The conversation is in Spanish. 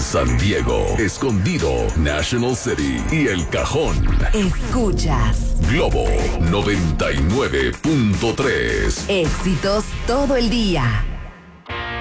San Diego, Escondido, National City y El Cajón. Escuchas Globo 99.3. éxitos todo el día.